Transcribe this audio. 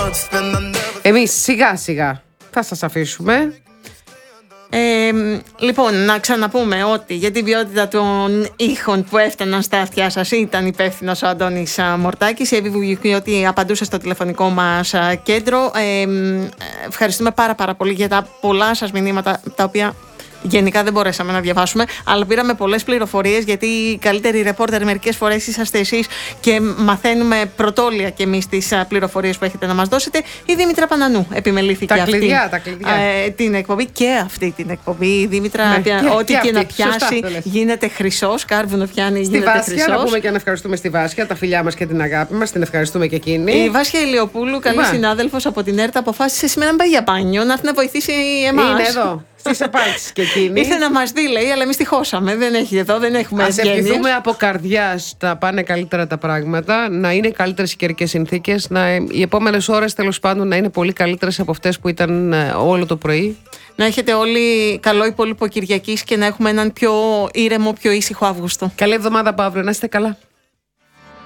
Εμείς σιγά σιγά θα σας αφήσουμε. Λοιπόν, να ξαναπούμε ότι για την ποιότητα των ήχων που έφταναν στα αυτιά σας ήταν υπεύθυνος ο Αντώνης Μορτάκης. Η Εύη Βουγιουκιώτη απαντούσε στο τηλεφωνικό μας κέντρο. Ευχαριστούμε πάρα πολύ για τα πολλά σας μηνύματα, τα οποία γενικά δεν μπορέσαμε να διαβάσουμε, αλλά πήραμε πολλές πληροφορίες, γιατί οι καλύτεροι ρεπόρτερ μερικές φορές είσαστε εσείς και μαθαίνουμε πρωτόλια και εμείς τις πληροφορίες που έχετε να μας δώσετε. Η Δήμητρα Πανανού επιμελήθηκε τα κλειδιά. Την εκπομπή και αυτή την εκπομπή. Η Δήμητρα, ό,τι και να πιάσει γίνεται χρυσός. Κάρβουνο πιάνει, γίνεται χρυσός. Στη Βάσια, να πούμε και να ευχαριστούμε στη Βάσια, τα φιλιά μας και την αγάπη μας, την ευχαριστούμε και εκείνη. Η Βάσια Ηλιοπούλου, καλή συνάδελφος από την ΕΡΤ, αποφάσισε σήμερα να πάει για μπάνιο, να έρθει να βοηθήσει εμάς. Είναι εδώ. Στις επάλξεις και εκείνη. Ήρθε να μας δει, λέει, αλλά εμείς τη χώσαμε. Δεν έχει εδώ, δεν έχουμε ευγένειες. Ας ευχηθούμε από καρδιάς να πάνε καλύτερα τα πράγματα, να είναι καλύτερες οι καιρικές συνθήκες, οι επόμενες ώρες τέλος πάντων να είναι πολύ καλύτερες από αυτές που ήταν όλο το πρωί. Να έχετε όλοι καλό υπόλοιπο Κυριακής και να έχουμε έναν πιο ήρεμο, πιο ήσυχο Αύγουστο. Καλή εβδομάδα από αύριο, να είστε καλά.